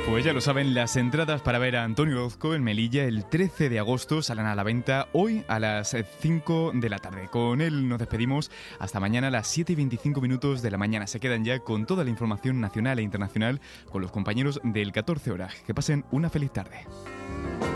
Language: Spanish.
Pues ya lo saben, las entradas para ver a Antonio Orozco en Melilla el 13 de agosto salen a la venta hoy a las 5 de la tarde. Con él nos despedimos hasta mañana a las 7:25 de la mañana. Se quedan ya con toda la información nacional e internacional con los compañeros del 14 horas. Que pasen una feliz tarde.